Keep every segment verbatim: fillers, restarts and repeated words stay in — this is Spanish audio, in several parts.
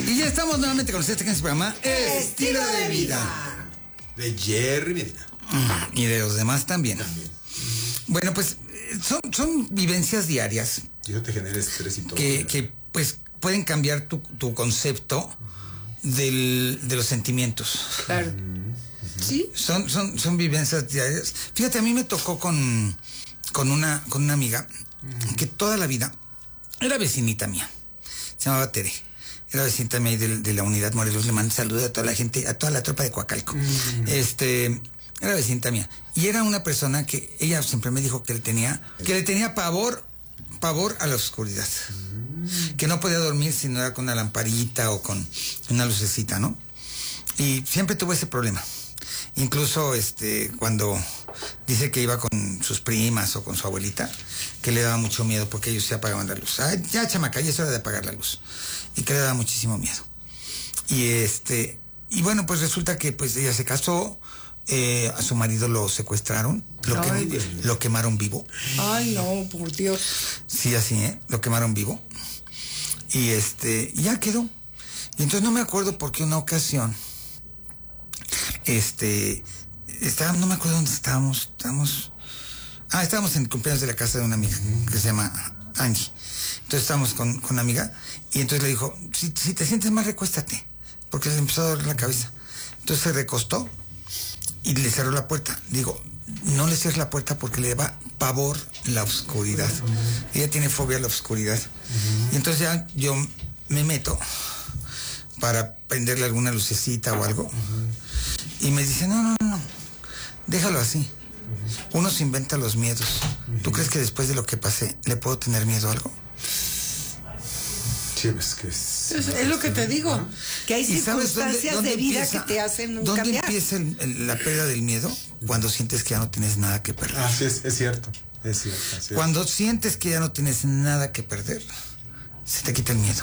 Y ya estamos nuevamente con ustedes en este programa Estilo de Vida, de Jerry Medina. Y de los demás también. También. Bueno, pues son, son vivencias diarias. Y eso te genera estrés y todo. Que, que pues pueden cambiar tu, tu concepto del, de los sentimientos. Claro. Sí. Son, son, son vivencias diarias. Fíjate, a mí me tocó con, con, una, con una amiga que toda la vida era vecinita mía. Se llamaba Tere. Era vecinita mía de, de la unidad Morelos. Le mando saludos a toda la gente, a toda la tropa de Coacalco. Mm. Este, era vecinita mía. Y era una persona que ella siempre me dijo que le tenía, que le tenía pavor, pavor a la oscuridad. Mm. Que no podía dormir si no era con una lamparita o con una lucecita, ¿no? Y siempre tuvo ese problema. Incluso este cuando dice que iba con sus primas o con su abuelita, que le daba mucho miedo porque ellos se apagaban la luz. Ay, ya, chamaca, ya es hora de apagar la luz. Y que le daba muchísimo miedo. Y este, y bueno, pues resulta que pues ella se casó, eh, a su marido lo secuestraron, lo, Ay, que, lo quemaron vivo. Ay, no, por Dios. Sí, así, ¿eh? Lo quemaron vivo. Y este, ya quedó. Y entonces no me acuerdo por qué una ocasión, este, estaba, no me acuerdo dónde estábamos, estábamos, ah, estábamos en el cumpleaños de la casa de una amiga que se llama Angie. Entonces estábamos con, con una amiga y entonces le dijo, si, si te sientes mal, recuéstate, porque le empezó a doler la cabeza. Entonces se recostó y le cerró la puerta. Digo, no le cierres la puerta porque le da pavor la oscuridad. Ella tiene fobia a la oscuridad. Uh-huh. Y entonces ya yo me meto para prenderle alguna lucecita o algo. Uh-huh. Y me dice, no, no, no, déjalo así. Uh-huh. Uno se inventa los miedos. Uh-huh. ¿Tú crees que después de lo que pasé le puedo tener miedo a algo? Sí, es que es... Es, es lo que te digo, ¿no? Que hay circunstancias dónde, dónde de vida empieza, que te hacen ¿dónde cambiar? ¿Dónde empieza el, el, la pérdida del miedo? Cuando sientes que ya no tienes nada que perder. Ah, sí, es, es cierto, es cierto, es cierto. Cuando sientes que ya no tienes nada que perder, se te quita el miedo.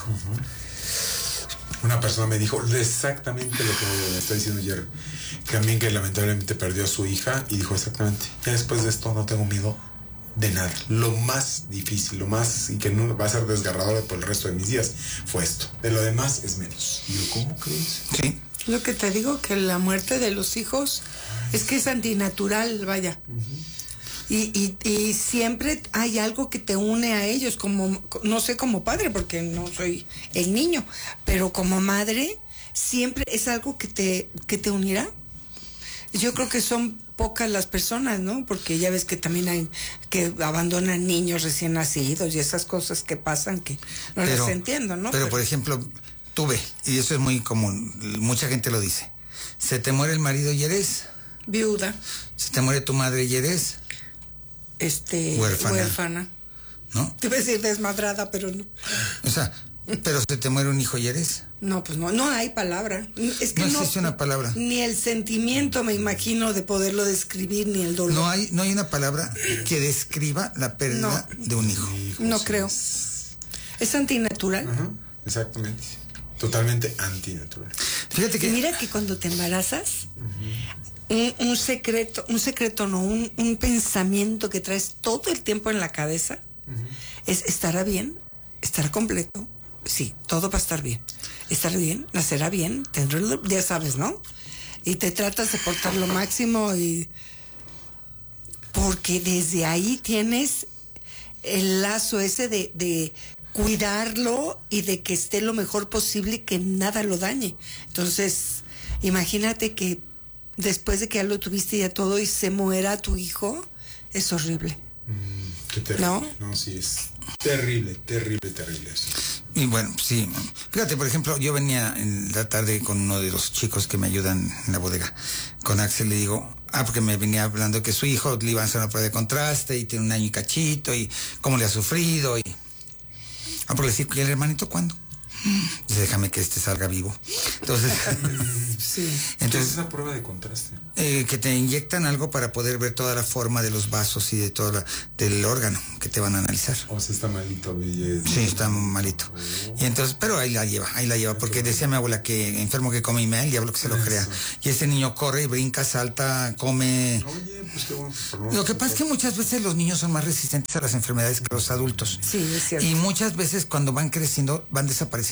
Uh-huh. Una persona me dijo exactamente lo que me está diciendo Jerry. También que lamentablemente perdió a su hija y dijo exactamente, ya después de esto no tengo miedo de nada. Lo más difícil, lo más, y que no va a ser desgarrador por el resto de mis días, fue esto. De lo demás es menos. Y yo, ¿cómo crees? Sí. Lo que te digo, que la muerte de los hijos es que es antinatural, vaya. Uh-huh. Y, y, y siempre hay algo que te une a ellos, como, no sé, como padre, porque no soy el niño, pero como madre, siempre es algo que te, que te unirá. Yo creo que son pocas las personas, ¿no? Porque ya ves que también hay que abandonan niños recién nacidos y esas cosas que pasan que no pero, las entiendo, ¿no? Pero, pero por ejemplo, tuve, y eso es muy común, mucha gente lo dice, se te muere el marido y eres viuda. Se te muere tu madre y eres este huérfana. huérfana. ¿No? Te iba a decir desmadrada, pero no. O sea, pero se te muere un hijo y eres. No, pues no, no hay palabra. Es que no no existe una palabra. Ni el sentimiento, me imagino, de poderlo describir, ni el dolor. No hay, no hay una palabra que describa la pérdida no, de un hijo. hijo no sí creo. Es, es antinatural. Uh-huh. Exactamente. Totalmente antinatural. Fíjate que. Y mira que cuando te embarazas, uh-huh. un, un secreto, un secreto no, un, un pensamiento que traes todo el tiempo en la cabeza, uh-huh. es estará bien, estará completo. Sí, todo va a estar bien. Estar bien, nacerá bien, tendrá, ya sabes, ¿no? Y te tratas de portar lo máximo y... Porque desde ahí tienes el lazo ese de, de cuidarlo y de que esté lo mejor posible y que nada lo dañe. Entonces, imagínate que después de que ya lo tuviste ya todo y se muera tu hijo, es horrible. Mm, qué terrible. ¿No? No, sí, es terrible, terrible, terrible eso. Y bueno, sí. Fíjate, por ejemplo, yo venía en la tarde con uno de los chicos que me ayudan en la bodega, con Axel, le digo, ah, porque me venía hablando que su hijo le iba a hacer una prueba de contraste y tiene un año y cachito y cómo le ha sufrido y... Ah, porque le decía, ¿y el hermanito cuándo? Dice, déjame que este salga vivo. Entonces, sí. Entonces, ¿qué es esa prueba de contraste? Eh, que te inyectan algo para poder ver toda la forma de los vasos y de todo la, del órgano que te van a analizar. O sea, está malito, belleza. Sí, está malito. Oh. Y entonces, pero ahí la lleva, ahí la lleva, porque decía mi abuela que enfermo que come y me da el diablo que se lo Eso. crea. Y ese niño corre, brinca, salta, come. Oye, pues qué bueno. Perdón, lo que pasa es que muchas veces los niños son más resistentes a las enfermedades que los adultos. Sí, es cierto. Y muchas veces cuando van creciendo, van desapareciendo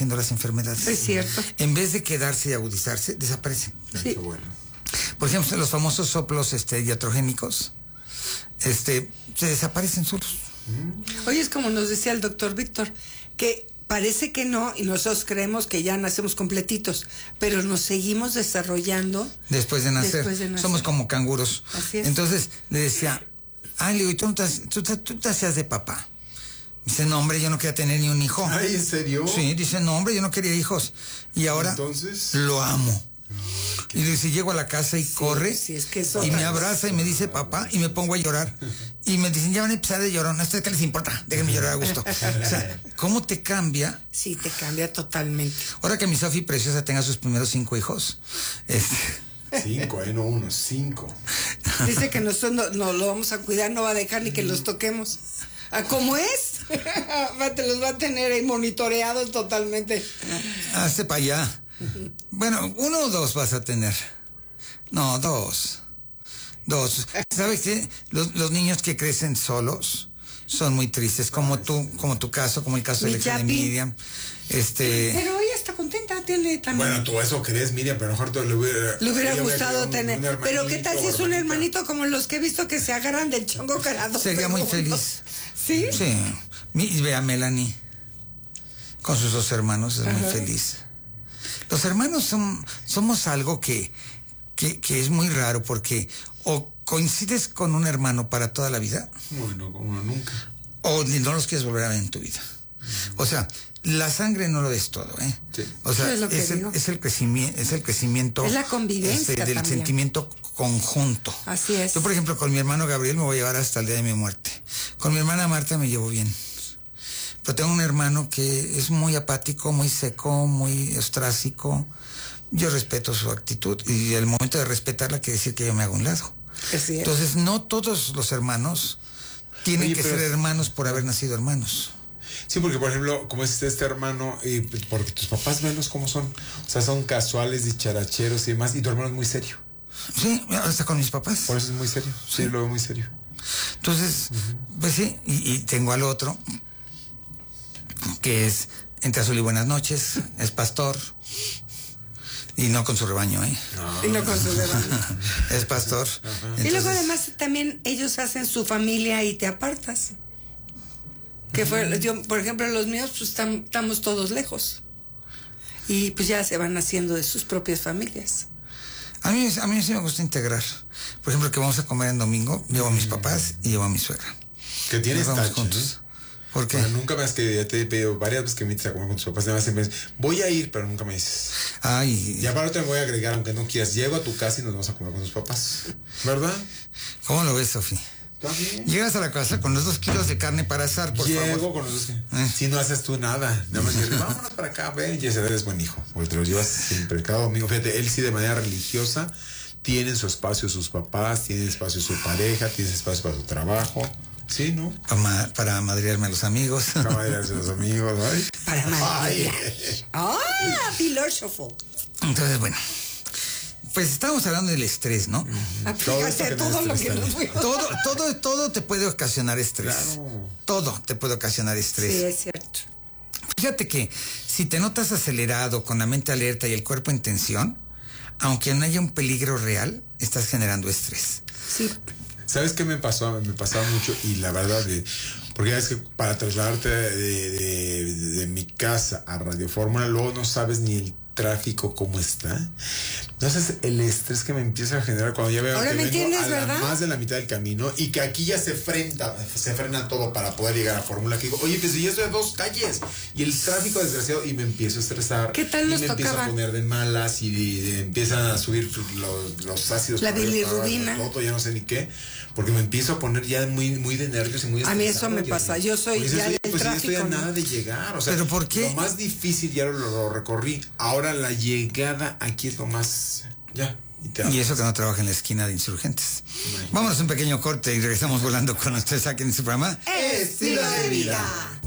desapareciendo las enfermedades. Es cierto. En vez de quedarse y agudizarse, desaparecen. Sí. Qué bueno. Por ejemplo, los famosos soplos este, iatrogénicos, este, se desaparecen solos. Oye, es como nos decía el doctor Víctor, que parece que no, y nosotros creemos que ya nacemos completitos, pero nos seguimos desarrollando. Después de nacer. Después de nacer. Somos como canguros. Así es. Entonces le decía, ah, le digo, ¿y tú, no te, tú, te- tú te hacías de papá? Dice, no, hombre, yo no quería tener ni un hijo. Ay, ¿en serio? Sí, dice, no, hombre, yo no quería hijos. Y ahora Entonces. lo amo. Y dice, llego a la casa y corre, sí, es que eso- y me abraza y me dice papá, y me pongo a llorar. Y me dicen, ya van a empezar a llorar, no, ¿qué les importa? Déjenme llorar a gusto. O sea, ¿cómo te cambia? Sí, te cambia totalmente. Ahora que mi Sofi preciosa tenga sus primeros cinco hijos, este, Cinco, eh, no uno, cinco. Dice que nosotros no, no lo vamos a cuidar, no va a dejar ni que los toquemos. ¿A cómo es? Va- Te los va a tener ahí monitoreados totalmente. hazte para allá. Bueno, uno o dos vas a tener. No, dos. Dos. ¿Sabes qué? Los, los niños que crecen solos son muy tristes, como tú, como tu caso, como el caso de Mi la hija de Chapi. Miriam. Este, Pero ella está contenta, tiene también. Bueno, tú eso crees, Miriam, pero a lo mejor te le hubiera, Le hubiera ella gustado un- tener. un Pero ¿qué tal si es un hermanito o hermanito como los que he visto que se agarran del chongo carado? Sería muy feliz. ¿Sí? sí. Mi- y ve a Melanie con sus dos hermanos, es muy Ajá. feliz. Los hermanos son, somos algo que, que, que es muy raro porque o coincides con un hermano para toda la vida Bueno, como nunca. o ni- no los quieres volver a ver en tu vida. O sea, la sangre no lo es todo, ¿eh? Sí. O sea, Eso es lo que es, el, digo. es el crecimiento, es el crecimiento Es la convivencia del también. sentimiento conjunto. Así es. Yo, por ejemplo, con mi hermano Gabriel me voy a llevar hasta el día de mi muerte. Con mi hermana Marta me llevo bien. Pero tengo un hermano que es muy apático, muy seco, muy ostrácico. Yo respeto su actitud y el momento de respetarla quiere decir que yo me hago a un lado. Así es. Entonces, no todos los hermanos tienen Oye, que pero- ser hermanos por haber nacido hermanos. Sí, porque por ejemplo, como es este hermano, y porque tus papás velos cómo son. O sea, son casuales, dicharacheros y demás, y tu hermano es muy serio. Sí, hasta con mis papás. Por eso es muy serio. Sí, lo veo muy serio. Entonces, pues sí, y, y tengo al otro, que es entre azul y buenas noches, es pastor, y no con su rebaño, ¿eh? Y no con su dedo. Es pastor. Y luego Entonces, además también ellos hacen su familia y te apartas. Que fue, yo, por ejemplo, los míos, pues tam- estamos todos lejos. Y pues ya se van haciendo de sus propias familias. a mí, a mí sí me gusta integrar. Por ejemplo, que vamos a comer en domingo, llevo a mis papás y llevo a mi suegra. Que tienes Nos vamos tache, juntos. ¿Por qué? Bueno, nunca más que ya te he pedido varias veces que me invites a comer con tus papás. Nada más siempre dices, voy a ir, pero nunca me dices. Ay, Ya para te voy a agregar, aunque no quieras. Llego a tu casa y nos vamos a comer con tus papás. ¿Verdad? ¿cómo lo ves, Sofi? ¿Está bien? Llegas a la casa con los dos kilos de carne para asar, por Llego favor. con los dos. Eh. Si no haces tú nada, nada más dices, vámonos para acá, ven. Y ese eres buen hijo, porque te los llevas siempre. Cada domingo, fíjate, él sí de manera religiosa tiene su espacio sus papás, tiene espacio su pareja, tiene espacio para su trabajo. Sí, ¿no? Para, ma- para madrearme a los amigos. Caballeros de los amigos, ay. Para Ay. madrear. ¡Ah! Filósofo. Entonces, bueno, pues estamos hablando del estrés, ¿no? Ah, Todo esto Fíjate que todo nos lo que estresa. nos fuimos. Todo, todo, todo te puede ocasionar estrés. Claro. Todo te puede ocasionar estrés. Sí, es cierto. Fíjate que si te notas acelerado, con la mente alerta y el cuerpo en tensión, aunque no haya un peligro real, estás generando estrés. Sí. ¿Sabes qué me pasó? Me pasaba mucho y la verdad, de, porque es que para trasladarte de, de, de, de mi casa a Radio Fórmula, luego no sabes ni el tráfico cómo está. Entonces el estrés que me empieza a generar cuando ya veo Ahora que me vengo entiendes, a la- ¿verdad? más de la mitad del camino y que aquí ya se frena, se frena todo para poder llegar a Fórmula, que digo, oye, pues si yo estoy a dos calles y el tráfico desgraciado, y me empiezo a estresar. ¿Qué tal y nos me empiezo tocaba? a poner de malas y, y empiezan a subir los, los ácidos. La por arriba, para abajo, bilirrubina. todo, ya no sé ni qué, porque me empiezo a poner ya muy, muy de nervios y muy A mí eso estresado, me ya, pasa, ¿no? yo soy Porque dices, ya oye, del pues ya estoy a tráfico, ¿no? nada de llegar, o sea, ¿Pero por qué? lo más difícil ya lo, lo recorrí, ahora la llegada aquí es lo más, ya, y te Y eso que no trabaja en la esquina de Insurgentes. Vámonos a un pequeño corte y regresamos volando con ustedes aquí en su programa. Estilo de vida.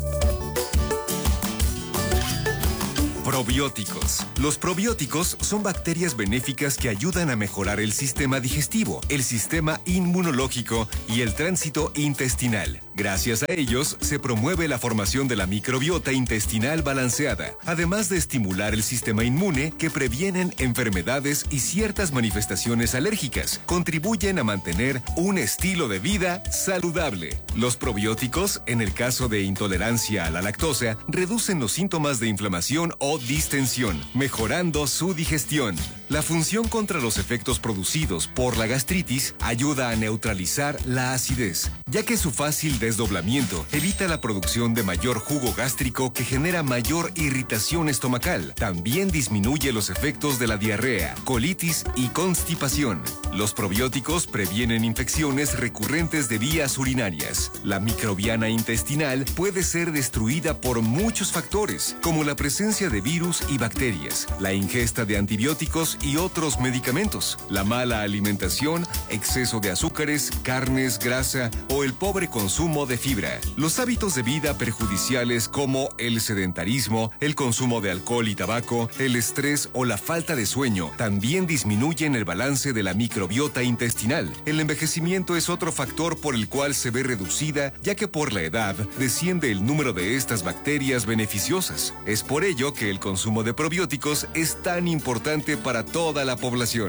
Probióticos. Los probióticos son bacterias benéficas que ayudan a mejorar el sistema digestivo, el sistema inmunológico y el tránsito intestinal. Gracias a ellos, se promueve la formación de la microbiota intestinal balanceada, además de estimular el sistema inmune que previenen enfermedades y ciertas manifestaciones alérgicas. Contribuyen a mantener un estilo de vida saludable. Los probióticos, en el caso de intolerancia a la lactosa, reducen los síntomas de inflamación o distensión, mejorando su digestión. La función contra los efectos producidos por la gastritis ayuda a neutralizar la acidez, ya que su fácil desdoblamiento evita la producción de mayor jugo gástrico que genera mayor irritación estomacal. También disminuye los efectos de la diarrea, colitis y constipación. Los probióticos previenen infecciones recurrentes de vías urinarias. La microbiana intestinal puede ser destruida por muchos factores, como la presencia de virus y bacterias, la ingesta de antibióticos y otros medicamentos, la mala alimentación, exceso de azúcares, carnes, grasa o el pobre consumo de fibra. Los hábitos de vida perjudiciales como el sedentarismo, el consumo de alcohol y tabaco, el estrés o la falta de sueño también disminuyen el balance de la microbiota intestinal. El envejecimiento es otro factor por el cual se ve reducida, ya que por la edad desciende el número de estas bacterias beneficiosas. Es por ello que el consumo de probióticos es tan importante para toda la población.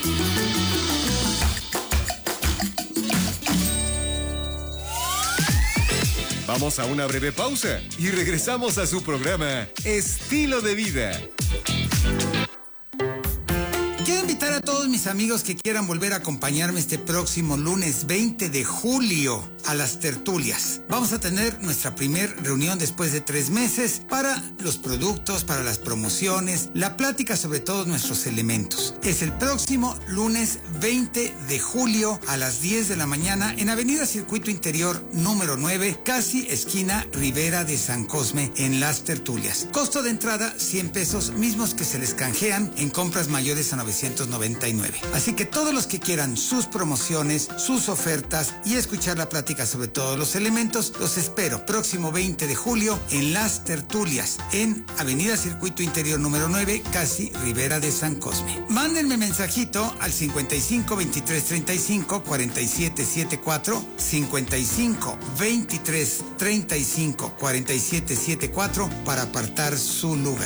Vamos a una breve pausa y regresamos a su programa Estilo de Vida. Quiero invitar a todos mis amigos que quieran volver a acompañarme este próximo lunes veinte de julio a las tertulias. Vamos a tener nuestra primer reunión después de tres meses para los productos, para las promociones, la plática sobre todos nuestros elementos. Es el próximo lunes veinte de julio a las diez de la mañana en Avenida Circuito Interior número nueve, casi esquina Rivera de San Cosme, en las tertulias. Costo de entrada cien pesos, mismos que se les canjean en compras mayores a novecientos noventa y nueve. Así que todos los que quieran sus promociones, sus ofertas y escuchar la plática sobre todos los elementos, los espero próximo veinte de julio en las tertulias en Avenida Circuito Interior número nueve, casi Rivera de San Cosme. Mándenme mensajito al cincuenta y cinco veintitrés treinta y cinco cuarenta y siete setenta y cuatro, cincuenta y cinco veintitrés treinta y cinco cuarenta y siete setenta y cuatro para apartar su lugar.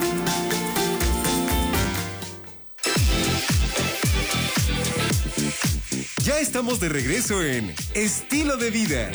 Ya estamos de regreso en Estilo de Vida.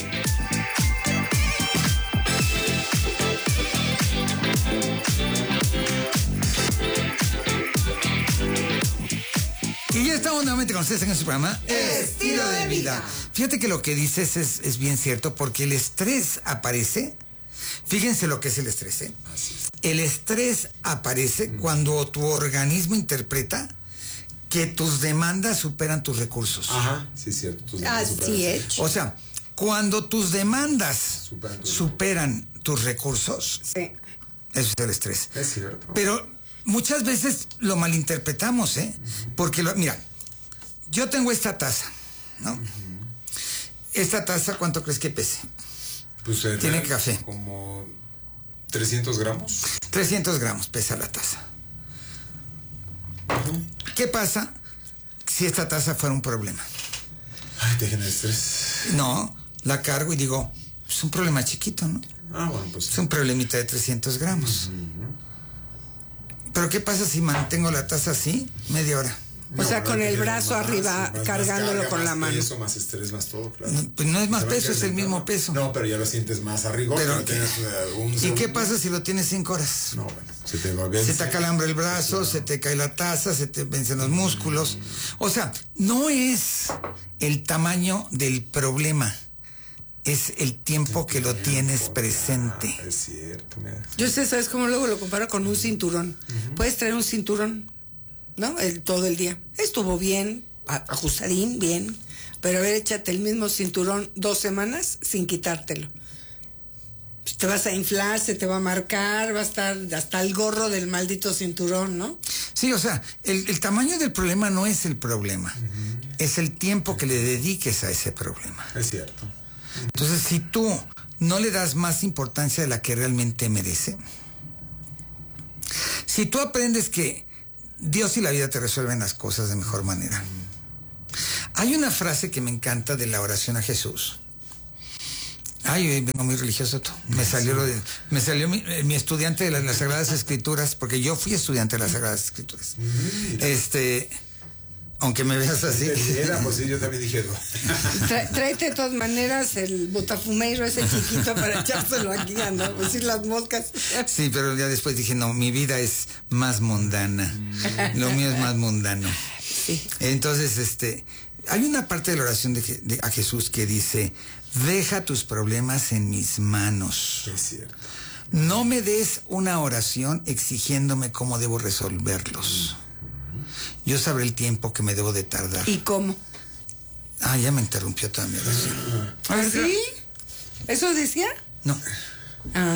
Y ya estamos nuevamente con ustedes en su programa Estilo de Vida. Fíjate que lo que dices es, es bien cierto, porque el estrés aparece. Fíjense lo que es el estrés, ¿eh? El estrés aparece mm. cuando tu organismo interpreta que tus demandas superan tus recursos. Ajá, sí es cierto. Tus Así es. O sea, cuando tus demandas superan, tus, superan tus recursos, sí. Eso es el estrés. Es cierto. Pero muchas veces lo malinterpretamos, ¿eh? Uh-huh. Porque, lo, mira, yo tengo esta taza, ¿no? Uh-huh. Esta taza, ¿cuánto crees que pese? Pues eh, tiene café. Como trescientos gramos. trescientos gramos pesa la taza. Uh-huh. ¿Qué pasa si esta taza fuera un problema? Ay, te genera estrés. No, la cargo y digo, es un problema chiquito, ¿no? Ah, bueno, pues. Es un problemita de trescientos gramos. Uh-huh. Pero ¿qué pasa si mantengo la taza así media hora? O no, sea, con el brazo más, arriba, más, cargándolo más carga, con la mano. Más peso, más estrés, más todo, claro. No, pues no es más peso, es el mismo peso. No, pero ya lo sientes más a rigor. Pero, tienes, uh, un ¿y qué pasa si lo tienes cinco horas? No, bueno, se te va bien. Se te acalambra el brazo, claro. Se te cae la taza, se te vencen los músculos. O sea, no es el tamaño del problema, es el tiempo que lo tienes presente. Ah, es cierto, mira. Yo sé, ¿sabes cómo luego lo comparo con un cinturón? Uh-huh. Puedes traer un cinturón, ¿no? El, todo el día. Estuvo bien, ajustadín, bien. Pero a ver, échate el mismo cinturón dos semanas sin quitártelo. Te vas a inflar, se te va a marcar, va a estar hasta el gorro del maldito cinturón, ¿no? Sí, o sea, el, el tamaño del problema no es el problema. Uh-huh. Es el tiempo que le dediques a ese problema. Es cierto. Entonces, si tú no le das más importancia de la que realmente merece, si tú aprendes que Dios y la vida te resuelven las cosas de mejor manera. Hay una frase que me encanta de la oración a Jesús, Ay, vengo muy religioso tú. Me salió lo de, me salió mi, mi estudiante de las, las Sagradas Escrituras, porque yo fui estudiante de las Sagradas Escrituras. Mira. Este, aunque me veas así. Era, pues sí, yo también dije. Tra, tráete de todas maneras el botafumeiro ese chiquito para echárselo aquí, ¿no? Pues sí, las moscas. Sí, pero ya después dije, no, mi vida es más mundana. Lo mío es más mundano. Sí. Entonces, este, hay una parte de la oración de, de a Jesús que dice: deja tus problemas en mis manos. Es cierto. No me des una oración exigiéndome cómo debo resolverlos. Yo sabré el tiempo que me debo de tardar. ¿Y cómo? Ah, ya me interrumpió toda mi oración. ¿Ah, sí? ¿Eso decía? No. Ajá.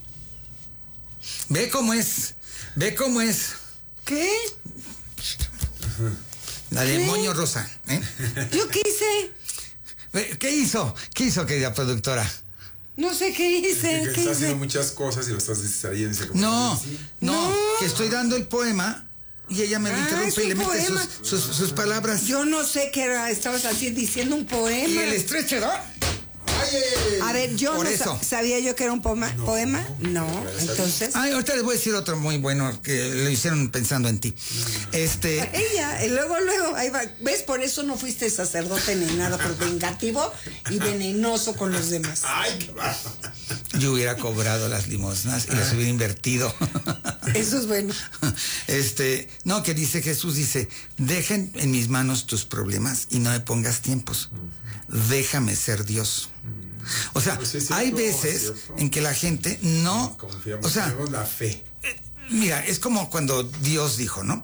Ve cómo es. Ve cómo es. ¿Qué? La ¿Qué? demonio rosa. ¿eh? ¿Yo qué hice? ¿Qué hizo? ¿Qué hizo, querida productora? No sé qué hice. Es que ¿Qué estás hice? haciendo muchas cosas y lo estás distrayendo. No, no, No. que estoy dando el poema y ella me lo Ah, interrumpe es y un le mete poema. sus, sus, sus palabras. Yo no sé qué era, estabas así diciendo un poema. Y el estrecho, A ver, yo Por no eso. sa- sabía yo que era un poema. No, ¿Poema? No, no, entonces. Ay, ahorita les voy a decir otro muy bueno que lo hicieron pensando en ti. Este, Ella, y luego, luego, ahí va. ¿Ves? Por eso no fuiste sacerdote ni nada, por vengativo y venenoso con los demás. Ay, qué va. yo hubiera cobrado las limosnas y las hubiera invertido. Eso es bueno. Este, no, que dice Jesús, dice, dejen en mis manos tus problemas y no me pongas tiempos. Déjame ser Dios. O sea, Pues sí, es hay cierto, veces es cierto. en que la gente no, Confiamos, o sea, tenemos la fe. mira, es como cuando Dios dijo, ¿no?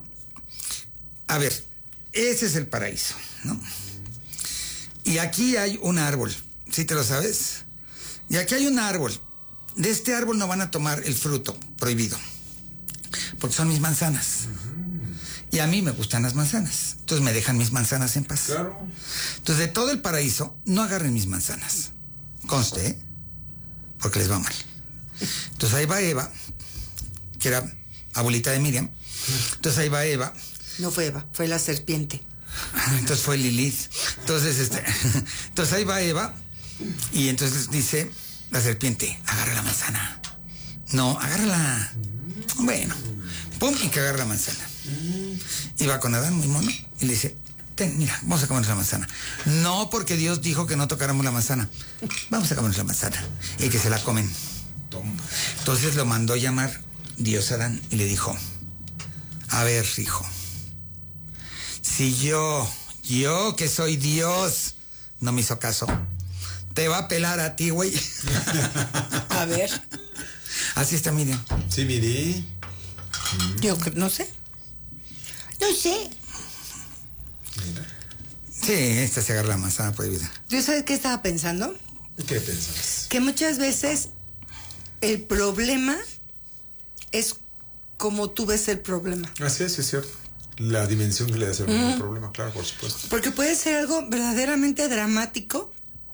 A ver, ese es el paraíso, ¿no? Y aquí hay un árbol, ¿sí te lo sabes? Y aquí hay un árbol. De este árbol no van a tomar el fruto prohibido, porque son mis manzanas. Y a mí me gustan las manzanas. Entonces me dejan mis manzanas en paz. Claro. Entonces de todo el paraíso, no agarren mis manzanas. Conste, ¿eh? Porque les va mal. Entonces ahí va Eva, que era abuelita de Miriam. Entonces ahí va Eva. No fue Eva, fue la serpiente. Entonces fue Lilith. Entonces, este, entonces ahí va Eva. Y entonces dice la serpiente, agarra la manzana. No, agárrala. Bueno, pum, y que agarra la manzana. Y va con Adán, muy mono, y le dice, ten, mira, vamos a comernos la manzana. No, porque Dios dijo que no tocáramos la manzana. Vamos a comernos la manzana. Y que se la comen. Toma. Entonces lo mandó llamar Dios a Adán y le dijo, a ver, hijo, si yo, yo que soy Dios, no me hizo caso, te va a pelar a ti, güey. A ver, Así está Miriam. Sí, miré. yo cre- no sé. No sé. Mira. Sí, esta se agarra la manzana prohibida. ¿Yo sabes qué estaba pensando? ¿Qué pensás? Que muchas veces el problema es como tú ves el problema. Así es, es cierto. La dimensión que le das al mm. problema, claro, por supuesto. Porque puede ser algo verdaderamente dramático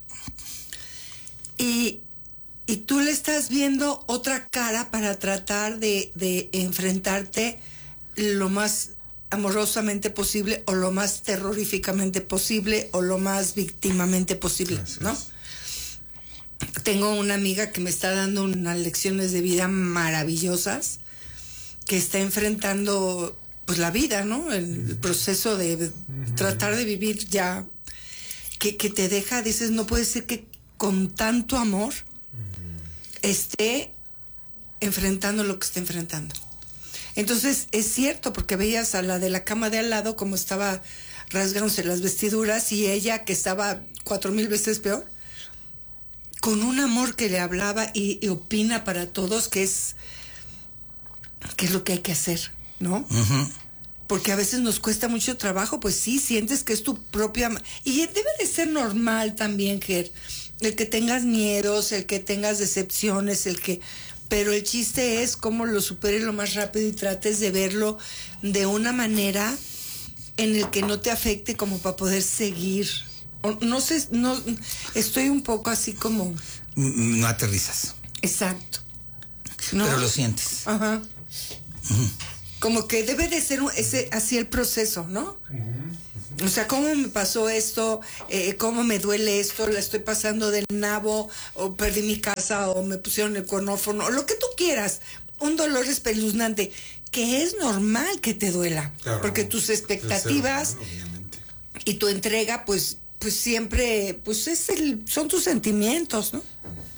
y, y tú le estás viendo otra cara para tratar de, de enfrentarte lo más amorosamente posible o lo más terroríficamente posible o lo más víctimamente posible, Así ¿no? es. Tengo una amiga que me está dando unas lecciones de vida maravillosas, que está enfrentando pues la vida, ¿no? El proceso de uh-huh. tratar de vivir ya, que, que te deja, dices, no puede ser que con tanto amor uh-huh. esté enfrentando lo que está enfrentando. Entonces es cierto, porque veías a la de la cama de al lado como estaba rasgándose las vestiduras y ella que estaba cuatro mil veces peor, con un amor que le hablaba y, y opina para todos que es que es lo que hay que hacer, ¿no? Uh-huh. Porque a veces nos cuesta mucho trabajo, pues sí, sientes que es tu propia... Y debe de ser normal también, Ger, el que tengas miedos, el que tengas decepciones, el que... Pero el chiste es cómo lo superes lo más rápido y trates de verlo de una manera en el que no te afecte como para poder seguir. No sé, no, estoy un poco así como... No aterrizas. Exacto. ¿No? Pero lo sientes. Ajá. Uh-huh. Como que debe de ser un, ese así el proceso, ¿no? Uh-huh. O sea, ¿cómo me pasó esto? Eh, ¿Cómo me duele esto? ¿La estoy pasando del nabo? ¿O perdí mi casa? ¿O me pusieron el cuernófono? O lo que tú quieras. Un dolor espeluznante. Que es normal que te duela. Claro, porque tus expectativas humano, y tu entrega, pues, pues siempre, pues es el, son tus sentimientos, ¿no?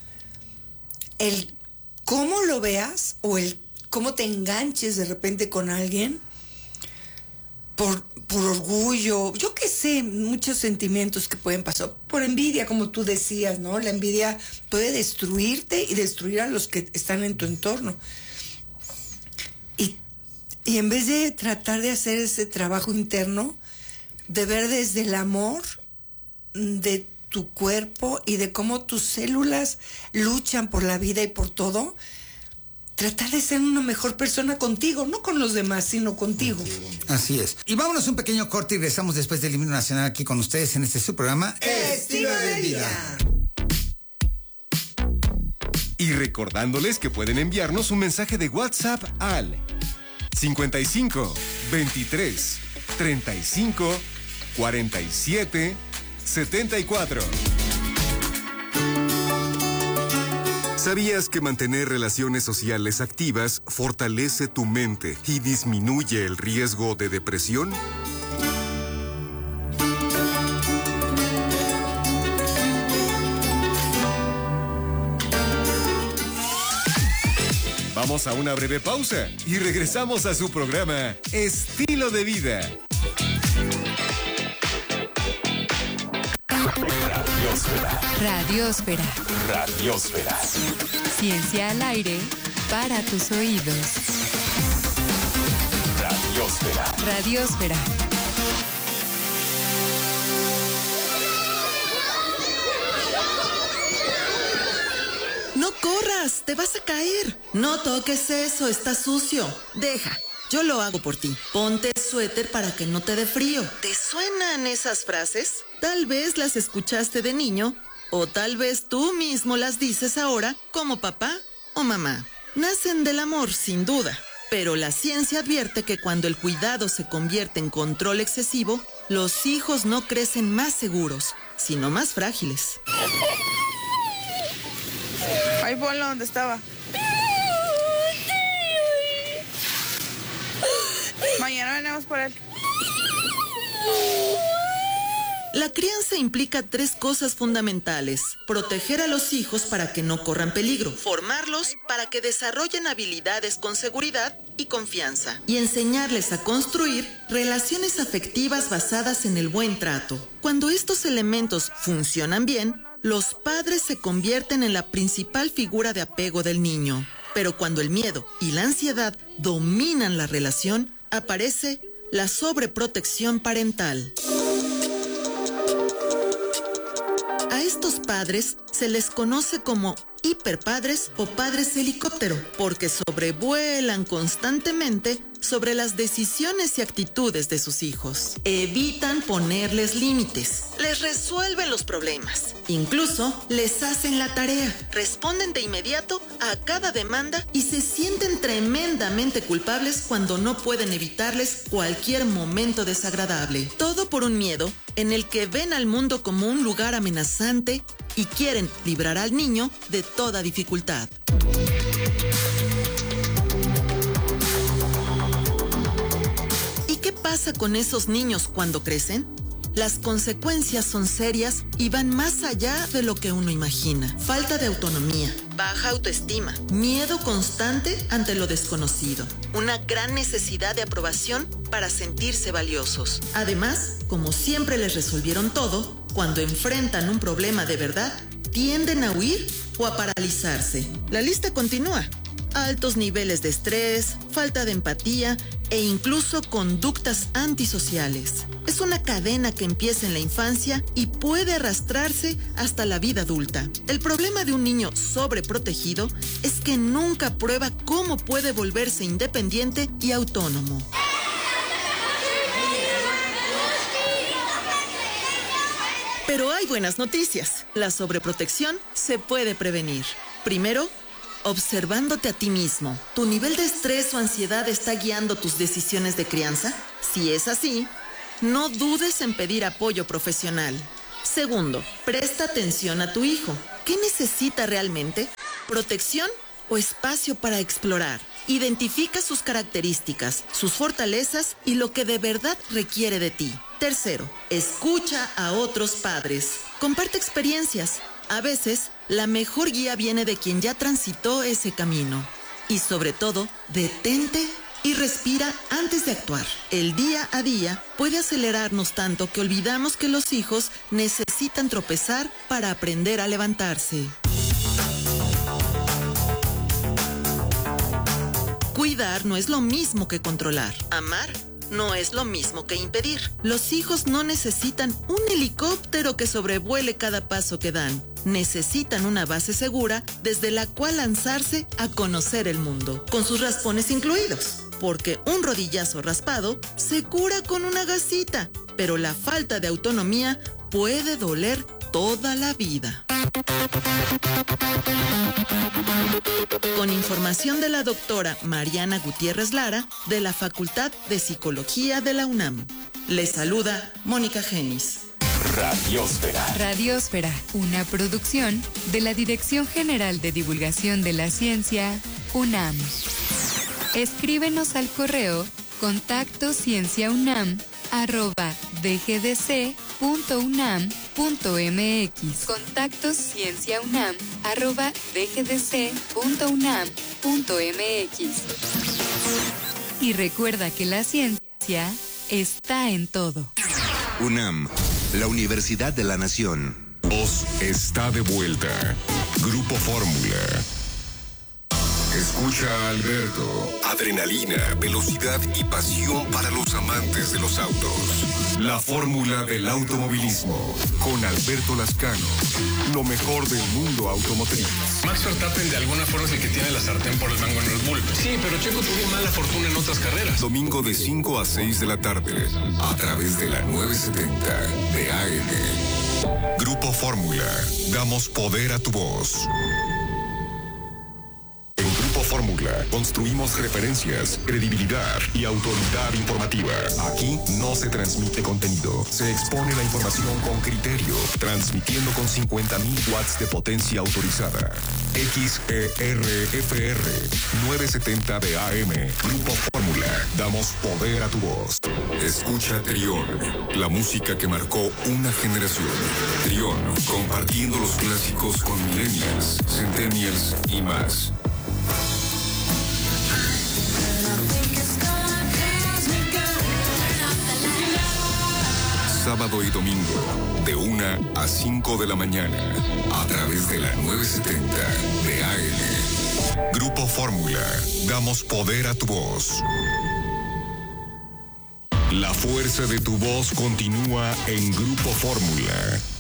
El cómo lo veas o el cómo te enganches de repente con alguien por, por orgullo, yo qué sé, muchos sentimientos que pueden pasar, por envidia, como tú decías, ¿no? La envidia puede destruirte y destruir a los que están en tu entorno. Y, y en vez de tratar de hacer ese trabajo interno, de ver desde el amor de tu cuerpo y de cómo tus células luchan por la vida y por todo, tratar de ser una mejor persona contigo, no con los demás, sino contigo. Así es. Y vámonos un pequeño corte y regresamos después del himno nacional aquí con ustedes en este su programa Estilo de Vida. Y recordándoles que pueden enviarnos un mensaje de WhatsApp al cincuenta y cinco, veintitrés, treinta y cinco, cuarenta y siete, setenta y cuatro. ¿Sabías que mantener relaciones sociales activas fortalece tu mente y disminuye el riesgo de depresión? Vamos a una breve pausa y regresamos a su programa Estilo de Vida. Radiosfera. Radiosfera. Radiosfera. Ciencia al aire para tus oídos. Radiosfera. Radiosfera. No corras, te vas a caer. No toques eso, está sucio. Deja, yo lo hago por ti. Ponte suéter para que no te dé frío. ¿Te suenan esas frases? Tal vez las escuchaste de niño, o tal vez tú mismo las dices ahora como papá o mamá. Nacen del amor, sin duda, pero la ciencia advierte que cuando el cuidado se convierte en control excesivo, los hijos no crecen más seguros, sino más frágiles. Ahí ponlo donde estaba. Mañana venimos por él. La crianza implica tres cosas fundamentales: proteger a los hijos para que no corran peligro, formarlos para que desarrollen habilidades con seguridad y confianza, y enseñarles a construir relaciones afectivas basadas en el buen trato. Cuando estos elementos funcionan bien, los padres se convierten en la principal figura de apego del niño. Pero cuando el miedo y la ansiedad dominan la relación, aparece la sobreprotección parental. A estos padres se les conoce como hiperpadres o padres helicóptero, porque sobrevuelan constantemente sobre las decisiones y actitudes de sus hijos. Evitan ponerles límites, les resuelven los problemas, incluso les hacen la tarea, responden de inmediato a cada demanda y se sienten tremendamente culpables cuando no pueden evitarles cualquier momento desagradable. Todo por un miedo en el que ven al mundo como un lugar amenazante y quieren librar al niño de toda dificultad. ¿Y qué pasa con esos niños cuando crecen? Las consecuencias son serias y van más allá de lo que uno imagina. Falta de autonomía, baja autoestima, miedo constante ante lo desconocido, una gran necesidad de aprobación para sentirse valiosos. Además, como siempre les resolvieron todo, cuando enfrentan un problema de verdad, tienden a huir o a paralizarse. La lista continúa. Altos niveles de estrés, falta de empatía e incluso conductas antisociales. Es una cadena que empieza en la infancia y puede arrastrarse hasta la vida adulta. El problema de un niño sobreprotegido es que nunca prueba cómo puede volverse independiente y autónomo. Pero hay buenas noticias. La sobreprotección se puede prevenir. Primero, observándote a ti mismo. ¿Tu nivel de estrés o ansiedad está guiando tus decisiones de crianza? Si es así, no dudes en pedir apoyo profesional. Segundo, presta atención a tu hijo. ¿Qué necesita realmente? ¿Protección o espacio para explorar? Identifica sus características, sus fortalezas y lo que de verdad requiere de ti. Tercero, escucha a otros padres. Comparte experiencias. A veces, la mejor guía viene de quien ya transitó ese camino. Y sobre todo, detente y respira antes de actuar. El día a día puede acelerarnos tanto que olvidamos que los hijos necesitan tropezar para aprender a levantarse. Cuidar no es lo mismo que controlar. Amar no es lo mismo que impedir. Los hijos no necesitan un helicóptero que sobrevuele cada paso que dan. Necesitan una base segura desde la cual lanzarse a conocer el mundo, con sus raspones incluidos. Porque un rodillazo raspado se cura con una gasita, pero la falta de autonomía puede doler toda la vida. Con información de la doctora Mariana Gutiérrez Lara, de la Facultad de Psicología de la UNAM. Les saluda Mónica Genis. Radiósfera. Radiósfera, una producción de la Dirección General de Divulgación de la Ciencia, UNAM. Escríbenos al correo contacto cienciaunam arroba dgdc punto unam punto mx. Contacto cienciaunam arroba dgdc punto unam punto mx. Y recuerda que la ciencia está en todo. UNAM, la Universidad de la Nación. Voz está de vuelta. Grupo Fórmula. Escucha a Alberto. Adrenalina, velocidad y pasión para los amantes de los autos. La fórmula del automovilismo. Con Alberto Lascano. Lo mejor del mundo automotriz. Max Verstappen de alguna forma es el que tiene la sartén por el mango en Red Bull. Sí, pero Checo tuvo mala fortuna en otras carreras. Domingo de cinco a seis de la tarde. A través de la novecientos setenta de A M. Grupo Fórmula. Damos poder a tu voz. En Grupo Fórmula construimos referencias, credibilidad y autoridad informativa. Aquí no se transmite contenido, se expone la información con criterio, transmitiendo con cincuenta mil watts de potencia autorizada. X E R F R novecientos setenta de A M. Grupo Fórmula. Damos poder a tu voz. Escucha Trión, la música que marcó una generación. Trión, compartiendo los clásicos con millennials, centennials y más. Sábado y domingo, de una a cinco de la mañana, a través de la novecientos setenta de A M. Grupo Fórmula, damos poder a tu voz. La fuerza de tu voz continúa en Grupo Fórmula.